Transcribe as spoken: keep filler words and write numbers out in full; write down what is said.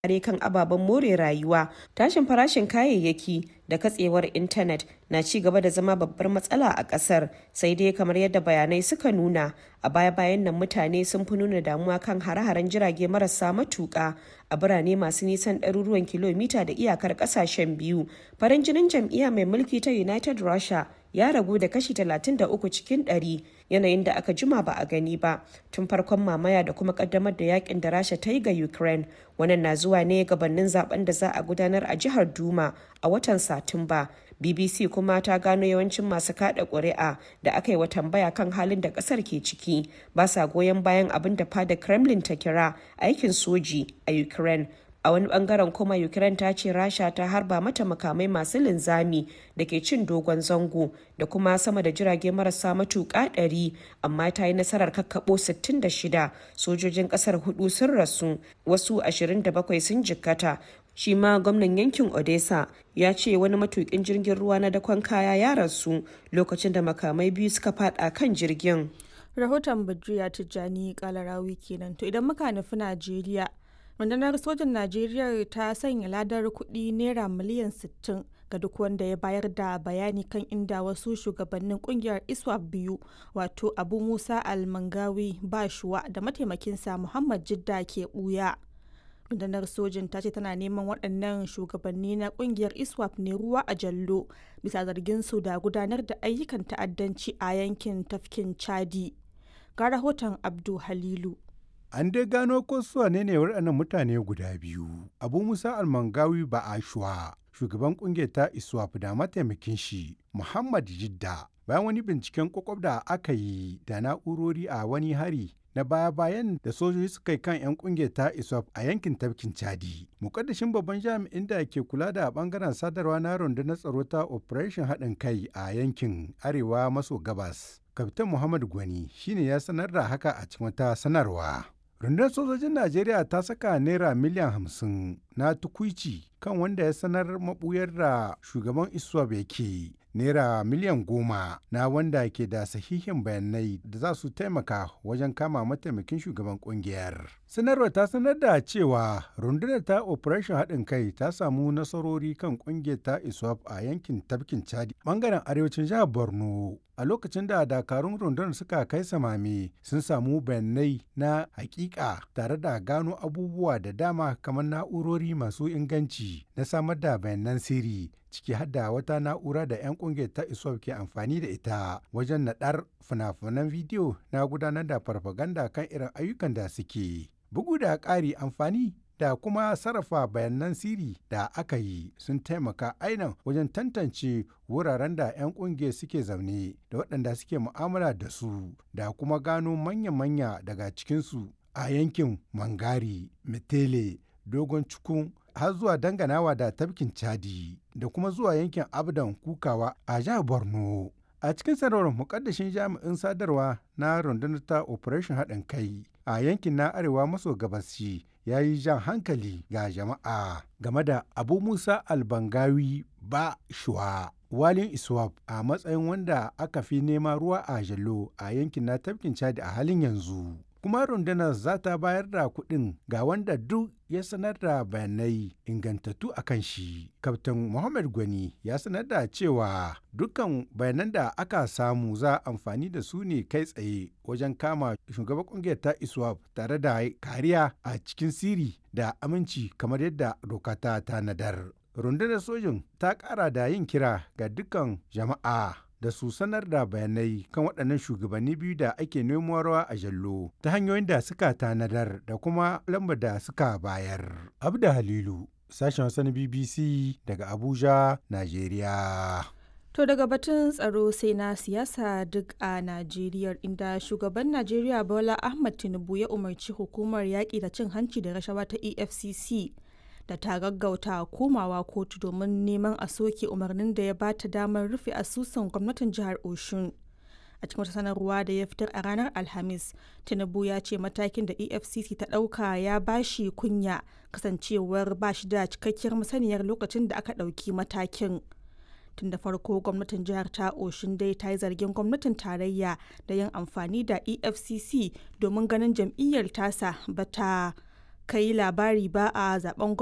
hare kan ababen more rayuwa, tashin farashin kayayyaki da katsewar intanet na ci gaba da zama babbar matsala a kasar, sai dai kamar yadda bayanai suka nuna a baya-bayan nan mutane sun fi nuna damuwa kan hare-haren jirage marasa matuƙa a birane masu nisan ɗaruruwan kilomita da iyakar ƙasashen biyu. Farin jinin jam'iyya mai mulki ta United Russia ya ragu da kashi talatin da uku cikin ɗari, yanayin da aka jima ba a gani ba tun farkon mamaya da kuma kaddamar da yakin da Rasha ta yi ga Ukraine. Wannan na zuwa ne gabanin zaben da za a gudanar a jihar Duma a watan Satumba. B B C kuma ta gano yawancin masu kada ƙuri'a da aka yi wa tambaya kan halin da ƙasar ke ciki ba sa goyon bayan abin da fada Kremlin ta kira aikin soji a Ukraine. A wani bangaren kuma Ukraine ta ce Rasha ta harba mata makamai masu linzami da ke cin dogon zango da kuma sama da jirage marasa matuƙa ɗari, amma ta yi nasarar kakkaɓo sittin da shida. Sojojin ƙasar hudu sun rasu, wasu ashirin da bakwai sun jikkata. Shi ma gwamnan yankin Odessa ya ce wani matuƙin jirgin ruwa na dakon kaya ya rasu lokacin da makamai biyu suka fada kan jirgin. Rahoton Badriya Tijjani Kalarawi kenan. To idan muka nufi Najeriya, rundunar sojan Najeriya ta sanya ladar kuɗi naira miliyan sittin ga duk wanda ya bayar da bayani kan inda wasu shugabannin kungiyar ISWAP biyu, wato Abu Musa Al-Mangawi Bashuwa da mataimakinsa Muhammad Jidda ke ɓuya. Rundunar sojin ta ce tana neman waɗannan shugabanni na kungiyar ISWAP ne ruwa a jallo bisa zargin su da gudanar da ayyukan ta'addanci a yankin tafkin Chadi. Ga rahoton Abdu Halilu. An dai gano ko su ne ne waɗannan mutane guda biyu. Abu Musa Almangawi Ba'ashwa, shugaban ƙungiyar ta ISWAP da mataimakin shi Muhammad Jidda. Bayan wani binciken kwakwab da aka yi da na'urori a wani hari na baya-bayan da sojoji suka yi kan 'yan ƙungiyar ta ISWAP a yankin tafkin Chadi. Mukaddashin babban jami'in da ke kula da bangaren sadarwa na rundunar tsaro ta Operation haɗin kai a yankin Arewa maso gabas. Kaftan Muhammad Gwani shine ya sanar da haka a cikin wata sanarwa. Rundunar sojojin Najeriya ta saka naira miliyan hamsin na tukuici kan wanda ya sanar mabuyar da shugaban ISWAP yake, naira miliyan goma na wanda ke da sahihin bayanai da za su taimaka wajen kama mataimakin shugaban kungiyar. Sanarwar ta sanar da cewa rundunar ta Operation haɗin kai ta samu nasarori kan kungiyar ta ISWAP a yankin tafkin Chadi bangaren arewacin jihar Borno. A lokacin da dakarun rundunar suka kai samame sun samu bayanai na hakika tare da gano abubuwa da dama kamar na'urori masu inganci na samar da bayanan sirri, ciki har da wata na'ura da 'yan kungiyar ta ISWAP ke amfani da ita wajen naɗar fina-finan bidiyo na gudanar da farfaganda kan irin ayyukan da suke. Bugu da ƙari, amfani da kuma sarrafa bayanan sirri da aka yi sun taimaka ainihin wajen tantance wuraren da 'yan kungiyar suke zaune da waɗanda suke mu'amala da su, da kuma gano manya-manya daga cikinsu a yankin Mangari, Metele, Dogon Cikun har zuwa danganawa da tafkin Chadi da kuma zuwa yankin Abdan Kukawa a jihar Borno. A cikin sanarwar, mukaddashin jami'in sadarwa na rundunar ta Operation haɗin kai a yankin na Arewa maso gabashi ya yi jan hankali ga jama'a game da Abu Musa Albangawi Bashuwa, walin ISWAP, a matsayin wanda aka fi nema ruwa a jallo a yankin na tafkin Chadi a halin yanzu. Kuma rundunar za ta bayar da kuɗin ga wanda duk ya sanar da bayanai ingantattu a kan shi. Kaftan Muhammad Gwani ya sanar da cewa dukkan bayanan da aka samu za amfani da su ne kai tsaye wajen kama shugaban kungiyar ta ISWAP tare da kariya a cikin sirri da aminci kamar yadda doka ta tanadar. Rundunar sojin ta ƙara da yin kira ga dukkan jama'a da su sanar da bayanai kan waɗannan shugabanni biyu da ake nemo rawa a jallo ta hanyoyin da suka tanadar da kuma lambar da suka bayar. Abda Halilu, sashen Hausa na B B C daga Abuja, Najeriya. To daga batun tsaro sai na siyasa duk a Najeriya, inda shugaban Najeriya Bola Ahmed Tinubu ya umarci hukumar yaƙi da cin hanci da rashawa ta E F C C da ta gaggauta komawa kotu domin neman a soke umarnin da ya bata damar rufe asusun gwamnatin jihar Oshun. A cikin wata sanarwa da ya fitar a ranar Alhamis, Tinubu ya ce matakin da E F C C ta ɗauka ya bashi kunya kasancewar ba shi da cikakkiyar masaniyar lokacin da aka ɗauki matakin. Tun da farko gwamnatin jihar ta Oshun dai ta yi zargin gwamnatin tarayya da yin amfani da E F C C domin ganin jam'iyyar tasa bata kai labari ba a zaben